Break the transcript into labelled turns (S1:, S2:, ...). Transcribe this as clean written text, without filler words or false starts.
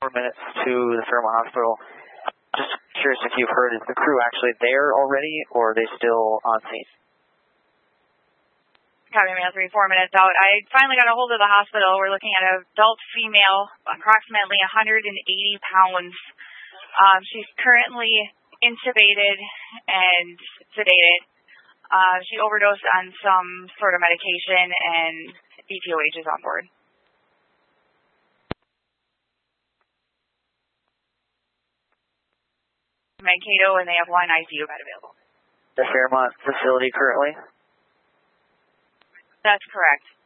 S1: 4 minutes to the Fairmont Hospital. Just curious if you've heard, is the crew actually there already, or are they still on scene?
S2: Copy, man, 4 minutes out. I finally got a hold of the hospital. We're looking at an adult female, approximately 180 pounds. She's currently intubated and sedated. She overdosed on some sort of medication, and DPOH is on board. Mankato, and they have one ICU bed available.
S1: The Fairmont facility currently?
S2: That's correct.